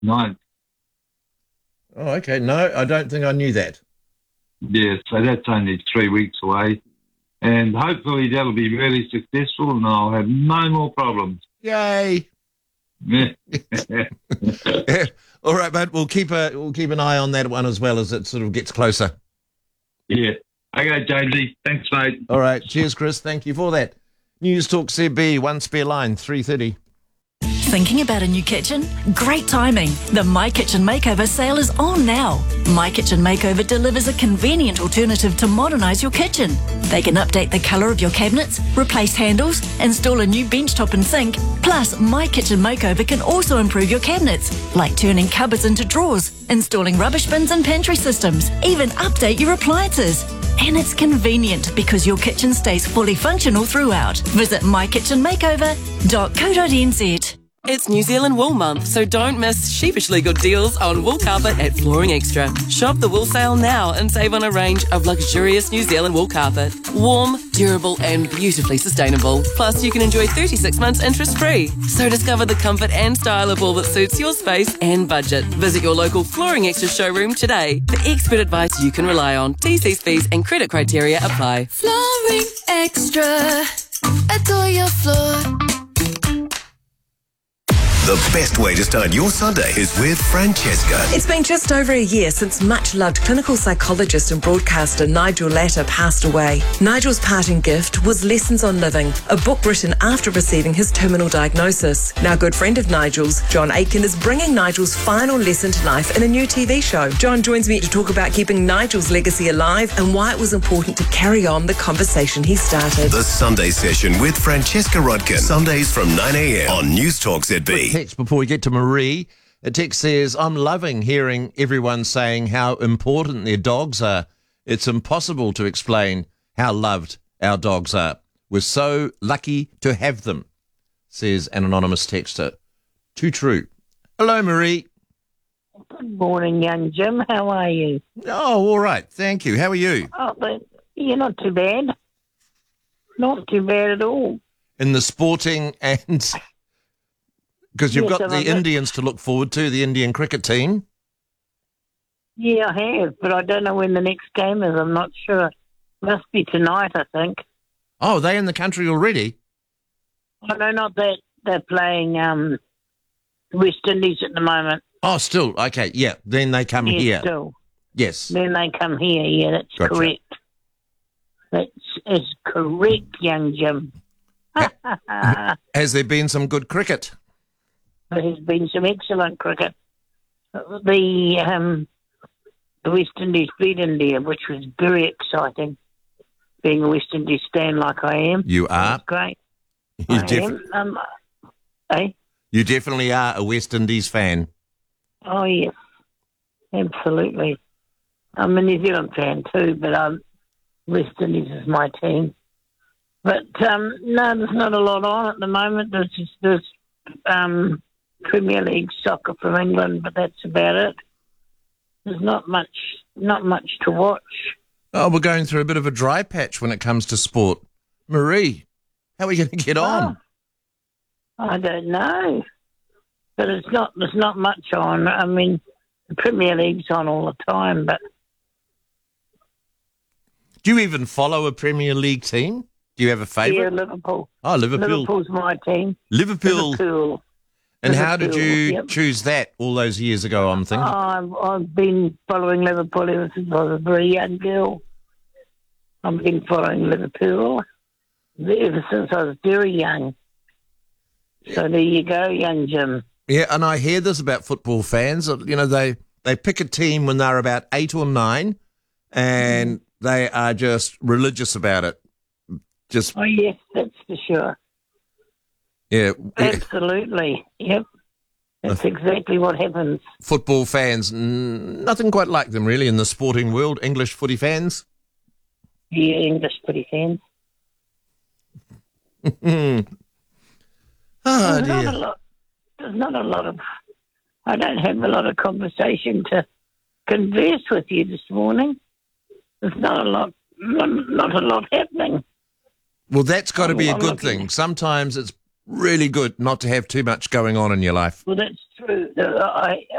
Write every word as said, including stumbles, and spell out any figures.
ninth. Oh, okay. No, I don't think I knew that. Yeah, so that's only three weeks away. And hopefully that'll be really successful and I'll have no more problems. Yay! Yeah. All right, but we'll keep a we'll keep an eye on that one as well as it sort of gets closer. Yeah. Okay, Jamesy. Thanks, mate. All right. Cheers, Chris. Thank you for that. News Talk C B, one spare line, three thirty. Thinking about a new kitchen? Great timing. The My Kitchen Makeover sale is on now. My Kitchen Makeover delivers a convenient alternative to modernise your kitchen. They can update the colour of your cabinets, replace handles, install a new bench top and sink. Plus, My Kitchen Makeover can also improve your cabinets, like turning cupboards into drawers, installing rubbish bins and pantry systems, even update your appliances. And it's convenient because your kitchen stays fully functional throughout. Visit my kitchen makeover dot co dot n z. It's New Zealand Wool Month, so don't miss sheepishly good deals on wool carpet at Flooring Extra. Shop the wool sale now and save on a range of luxurious New Zealand wool carpet. Warm, durable and beautifully sustainable. Plus, you can enjoy thirty-six months interest-free. So discover the comfort and style of wool that suits your space and budget. Visit your local Flooring Extra showroom today for expert advice you can rely on. T Cs, fees and credit criteria apply. Flooring Extra. Adore your floor. The best way to start your Sunday is with Francesca. It's been just over a year since much-loved clinical psychologist and broadcaster Nigel Latta passed away. Nigel's parting gift was Lessons on Living, a book written after receiving his terminal diagnosis. Now, a good friend of Nigel's, John Aitken, is bringing Nigel's final lesson to life in a new T V show. John joins me to talk about keeping Nigel's legacy alive and why it was important to carry on the conversation he started. The Sunday Session with Francesca Rodkin. Sundays from nine a.m. on News Talk Z B. Text before we get to Marie. A text says, I'm loving hearing everyone saying how important their dogs are. It's impossible to explain how loved our dogs are. We're so lucky to have them, says an anonymous texter. Too true. Hello, Marie. Good morning, young Jim. How are you? Oh, all right. Thank you. How are you? Oh, but you're not too bad. Not too bad at all. In the sporting and... Because you've Yes, got the I'm Indians to look forward to, the Indian cricket team. Yeah, I have, but I don't know when the next game is. I'm not sure. Must be tonight, I think. Oh, are they in the country already? I know not that they're playing um, West Indies at the moment. Oh, still. Okay, yeah. Then they come Yes, here. still. Yes. Then they come here. Yeah, that's Gotcha. correct. That is correct, young Jim. Has there been some good cricket? There has been some excellent cricket. The um, the West Indies beat India, which was very exciting. Being a West Indies fan like I am, You are. It's great. You, I def- am. Um, eh? you definitely are a West Indies fan. Oh yes, absolutely. I'm a New Zealand fan too, but um, West Indies is my team. But um, no, there's not a lot on at the moment. There's just there's um. Premier League soccer from England, but that's about it. There's not much, not much to watch. Oh, we're going through a bit of a dry patch when it comes to sport. Marie, how are we going to get on? Oh, I don't know, but it's not. There's not much on. I mean, the Premier League's on all the time, but Do you even follow a Premier League team? Do you have a favourite? yeah, Liverpool. Oh, Liverpool. Liverpool's my team. Liverpool. Liverpool. And how did you Liverpool, yep. choose that all those years ago, I'm thinking? I've, I've been following Liverpool ever since I was a very young girl. I've been following Liverpool ever since I was very young. So there you go, young Jim. Yeah, and I hear this about football fans. You know, they, they pick a team when they're about eight or nine, and mm. they are just religious about it. Just Oh, yes, that's for sure. Yeah. Absolutely. Yep. That's exactly what happens. Football fans, n- nothing quite like them, really, in the sporting world. English footy fans. Yeah, English footy fans. oh, there's dear. Not a lot, there's not a lot of... I don't have a lot of conversation to converse with you this morning. There's not a lot, not, not a lot happening. Well, that's got to be a I'm good looking- thing. Sometimes it's really good not to have too much going on in your life. Well, that's true. I,